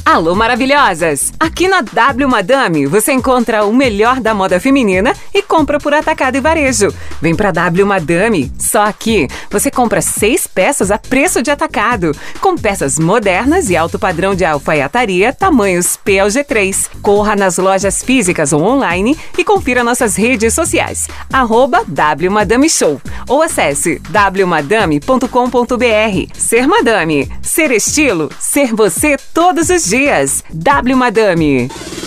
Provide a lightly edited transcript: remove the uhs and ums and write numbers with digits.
Alô, maravilhosas! Aqui na W Madame você encontra o melhor da moda feminina e compra por atacado e varejo. Vem pra W Madame, só aqui você compra 6 peças a preço de atacado, com peças modernas e alto padrão de alfaiataria, tamanhos P ao G3. Corra nas lojas físicas ou online e confira nossas redes sociais, @W Madame Show, ou acesse wmadame.com.br. Ser Madame, ser estilo, ser você todos os dias. W Madame.